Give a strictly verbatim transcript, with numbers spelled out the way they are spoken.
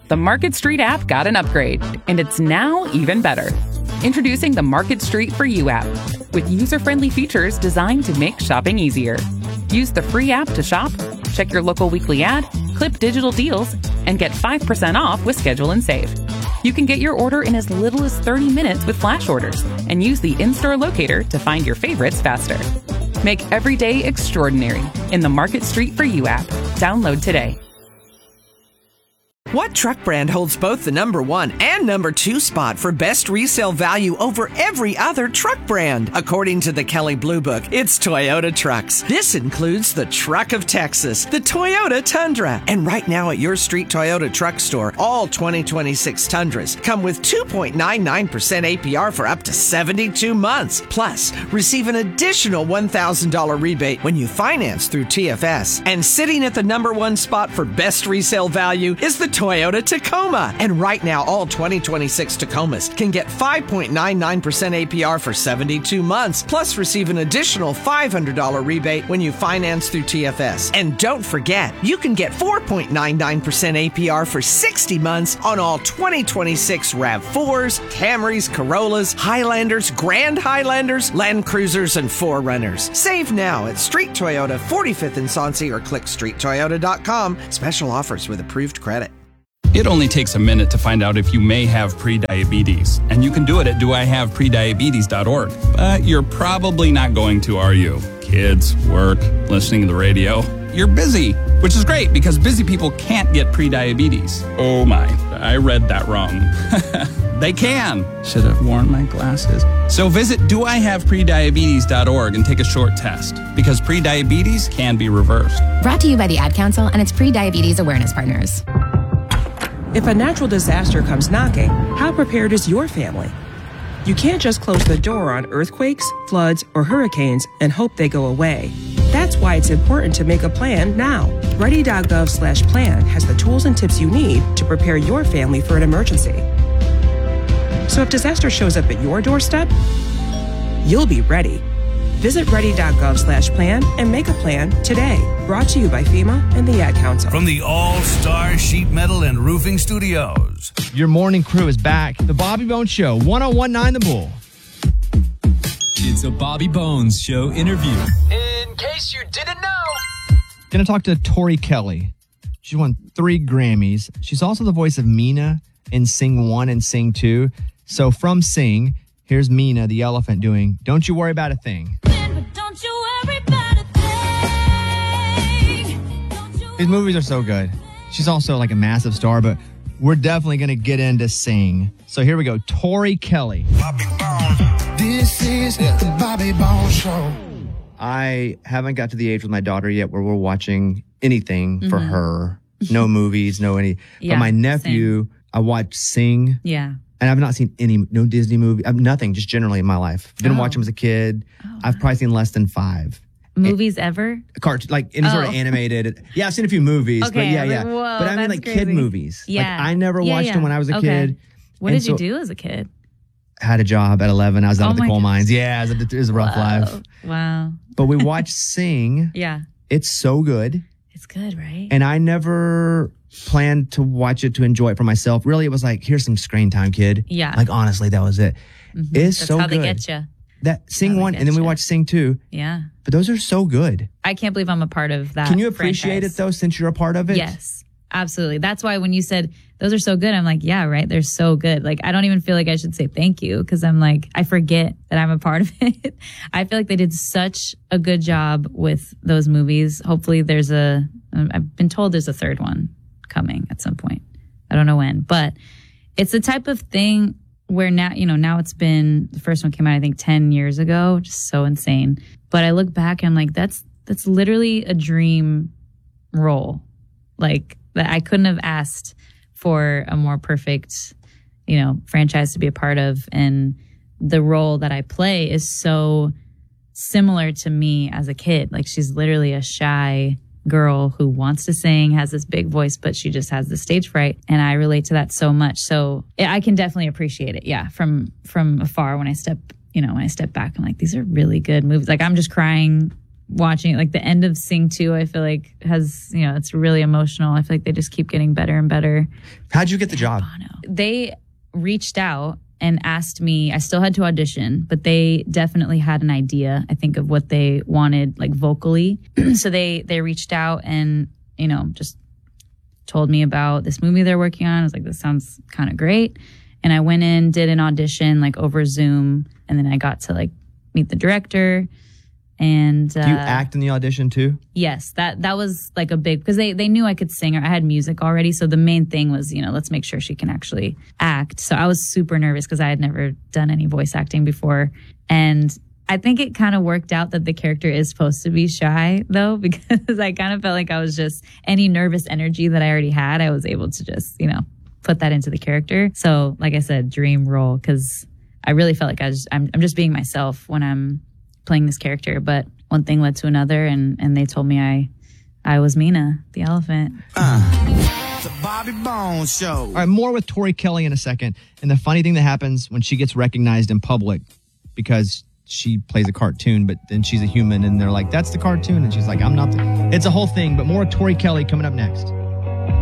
The Market Street app got an upgrade, and it's now even better. Introducing the Market Street For You app, with user-friendly features designed to make shopping easier. Use the free app to shop, check your local weekly ad, clip digital deals, and get five percent off with Schedule and Save. You can get your order in as little as thirty minutes with flash orders, and use the in-store locator to find your favorites faster. Make every day extraordinary in the Market Street For You app. Download today. What truck brand holds both the number one and number two spot for best resale value over every other truck brand? According to the Kelley Blue Book, it's Toyota trucks. This includes the truck of Texas, the Toyota Tundra. And right now at your Street Toyota truck store, all twenty twenty-six Tundras come with two point nine nine percent A P R for up to seventy-two months. Plus, receive an additional one thousand dollars rebate when you finance through T F S. And sitting at the number one spot for best resale value is the Toyota Tacoma. And right now, all twenty twenty-six Tacomas can get five point nine nine percent A P R for seventy-two months, plus receive an additional five hundred dollars rebate when you finance through T F S. And don't forget, you can get four point nine nine percent A P R for sixty months on all twenty twenty-six RAV fours, Camrys, Corollas, Highlanders, Grand Highlanders, Land Cruisers, and four runners. Save now at Street Toyota, forty-fifth and Soncy, or click street toyota dot com. Special offers with approved credit. It only takes a minute to find out if you may have prediabetes, and you can do it at do I have prediabetes dot org. But you're probably not going to, are you? Kids, work, listening to the radio. You're busy, which is great because busy people can't get prediabetes. Oh my, I read that wrong. They can. Should have worn my glasses. So visit do I have prediabetes dot org and take a short test, because prediabetes can be reversed. Brought to you by the Ad Council and its Prediabetes Awareness Partners. If a natural disaster comes knocking, how prepared is your family? You can't just close the door on earthquakes, floods, or hurricanes and hope they go away. That's why it's important to make a plan now. ready dot gov slash plan has the tools and tips you need to prepare your family for an emergency. So if disaster shows up at your doorstep, you'll be ready. Visit ready dot gov slash plan and make a plan today. Brought to you by FEMA and the Ad Council. From the All-Star Sheet Metal and Roofing Studios. Your morning crew is back. The Bobby Bones Show, one oh one point nine The Bull. It's a Bobby Bones Show interview. In case you didn't know. Gonna talk to Tori Kelly. She won three Grammys. She's also the voice of Mina in Sing one and Sing two. So from Sing, here's Mina the elephant doing Don't You Worry About a Thing. Don't you worry about a thing. Don't you These movies are so good. She's also like a massive star, but we're definitely going to get into Sing. So here we go. Tori Kelly. Bobby Bones. This is the Bobby Bones Show. I haven't got to the age with my daughter yet where we're watching anything mm-hmm. for her. No movies, no any. Yeah, but my nephew, same. I watched Sing. Yeah. And I've not seen any, no Disney movie, I've, nothing, just generally in my life. Didn't oh. watch them as a kid. Oh, I've probably seen less than five. Movies and, ever? Cart, like any oh. sort of animated. Yeah, I've seen a few movies, okay, but yeah, like, yeah. Whoa, but I mean like crazy. kid movies. Yeah. Like I never yeah, watched yeah. them when I was a okay. kid. What and did you so, do as a kid? Had a job at eleven. I was out oh at the coal goodness. mines. Yeah, it was, a, it was a rough Whoa. life. Wow. But we watched Sing. Yeah. It's so good. It's good, right? And I never planned to watch it to enjoy it for myself. Really, it was like, here's some screen time, kid. Yeah. Like, honestly, that was it. Mm-hmm. It's That's so how good. they get you. That Sing one, and then we watched Sing two. Yeah. But those are so good. I can't believe I'm a part of that. Can you appreciate franchise. it, though, since you're a part of it? Yes, absolutely. That's why when you said those are so good, I'm like, yeah, right. They're so good. Like, I don't even feel like I should say thank you because I'm like, I forget that I'm a part of it. I feel like they did such a good job with those movies. Hopefully there's a, I've been told there's a third one coming at some point. I don't know when, but it's the type of thing where now, you know, now it's been, the first one came out, I think ten years ago, just so insane. But I look back and I'm like, that's, that's literally a dream role. Like that I couldn't have asked for a more perfect, you know, franchise to be a part of. And the role that I play is so similar to me as a kid. Like she's literally a shy girl who wants to sing, has this big voice, but she just has the stage fright. And I relate to that so much. So I can definitely appreciate it. Yeah. From, from afar when I step, you know, when I step back, I'm like, these are really good movies. Like I'm just crying watching it. Like the end of Sing two, I feel like has, you know, it's really emotional. I feel like they just keep getting better and better. How'd you get the job? They reached out and asked me, I still had to audition, but they definitely had an idea, I think, of what they wanted, like vocally. So they, they reached out and, you know, just told me about this movie they're working on. I was like, this sounds kind of great. And I went in, did an audition like over Zoom, and then I got to like meet the director. And uh, do you act in the audition too? Yes, that that was like a big, because they, they knew I could sing, or I had music already. So the main thing was, you know, let's make sure she can actually act. So I was super nervous because I had never done any voice acting before. And I think it kind of worked out that the character is supposed to be shy, though, because I kind of felt like I was just, any nervous energy that I already had, I was able to just, you know, put that into the character. So like I said, dream role, because I really felt like I was, I'm, I'm just being myself when I'm playing this character. But one thing led to another, and, and they told me I I was Mina, the elephant. Uh, the Bobby Bones Show. All right, more with Tori Kelly in a second. And the funny thing that happens when she gets recognized in public, because she plays a cartoon, but then she's a human, and they're like, that's the cartoon. And she's like, I'm not the... It's a whole thing, but more Tori Kelly coming up next.